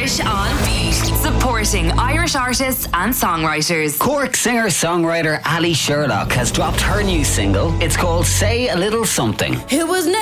Irish on Beat, supporting Irish artists and songwriters. Cork singer-songwriter Ali Sherlock has dropped her new single. It's called Say a Little Something. It was